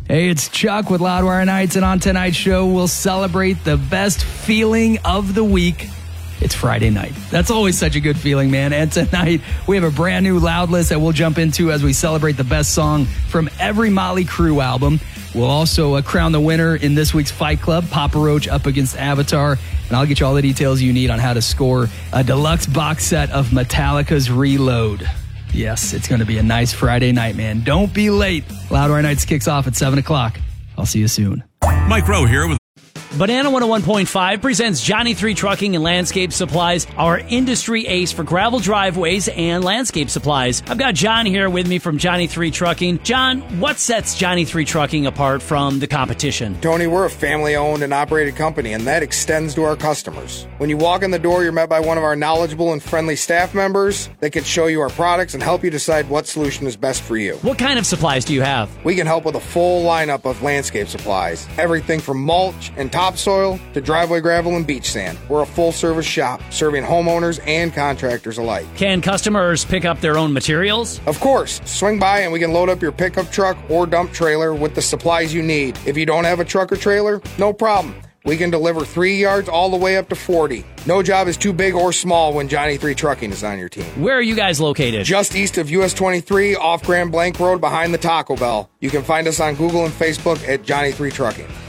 Hey, it's Chuck with Loudwire Nights, and on tonight's show, we'll celebrate the best feeling of the week. It's Friday night. That's always such a good feeling, man. And tonight, we have a brand new Loud list that we'll jump into as we celebrate the best song from every Motley Crue album. We'll also crown the winner in this week's Fight Club, Papa Roach up against Avatar. And I'll get you all the details you need on how to score a deluxe box set of Metallica's Reload. Yes, it's going to be a nice Friday night, man. Don't be late. Loudwire Nights kicks off at 7 o'clock. I'll see you soon. Mike Rowe here with Banana 101.5 presents Johnny 3 Trucking and Landscape Supplies, our industry ace for gravel driveways and landscape supplies. I've got John here with me from Johnny 3 Trucking. John, what sets Johnny 3 Trucking apart from the competition? Tony, we're a family-owned and operated company, and that extends to our customers. When you walk in the door, you're met by one of our knowledgeable and friendly staff members that can show you our products and help you decide what solution is best for you. What kind of supplies do you have? We can help with a full lineup of landscape supplies. Everything from mulch and topsoil to driveway gravel and beach sand. We're a full-service shop serving homeowners and contractors alike. Can customers pick up their own materials? Of course. Swing by and we can load up your pickup truck or dump trailer with the supplies you need. If you don't have a truck or trailer, no problem. We can deliver 3 yards all the way up to 40. No job is too big or small when Johnny 3 Trucking is on your team. Where are you guys located? Just east of US 23 off Grand Blanc Road behind the Taco Bell. You can find us on Google and Facebook at Johnny 3 Trucking.